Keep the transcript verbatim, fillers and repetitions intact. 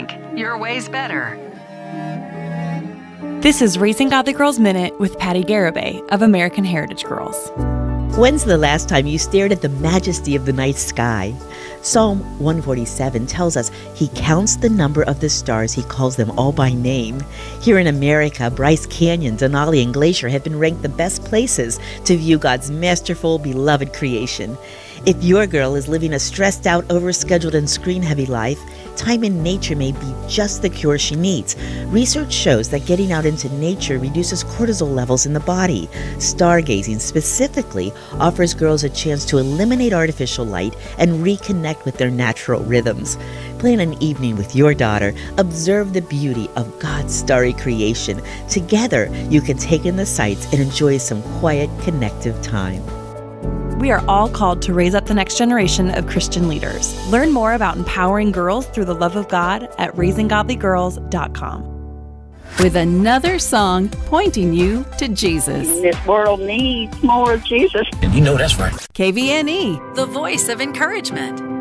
think. Your way's better. This is Raising Godly Girls Minute with Patty Garibay of American Heritage Girls. When's the last time you stared at the majesty of the night sky? Psalm one forty-seven tells us he counts the number of the stars. He calls them all by name. Here in America, Bryce Canyon, Denali, and Glacier have been ranked the best places to view God's masterful, beloved creation. If your girl is living a stressed out, overscheduled, and screen-heavy life, time in nature may be just the cure she needs. Research shows that getting out into nature reduces cortisol levels in the body. Stargazing specifically offers girls a chance to eliminate artificial light and reconnect with their natural rhythms. Plan an evening with your daughter. Observe the beauty of God's starry creation. Together, you can take in the sights and enjoy some quiet, connective time. We are all called to raise up the next generation of Christian leaders. Learn more about empowering girls through the love of God at raising godly girls dot com. With another song pointing you to Jesus. This world needs more of Jesus. And you know that's right. K V N E, The voice of encouragement.